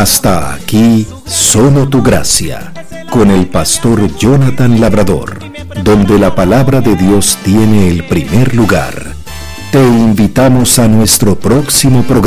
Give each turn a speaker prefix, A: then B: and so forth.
A: Hasta aquí, solo tu gracia, con el pastor Jonathan Labrador, donde la palabra de Dios tiene el primer lugar. Te invitamos a nuestro próximo programa.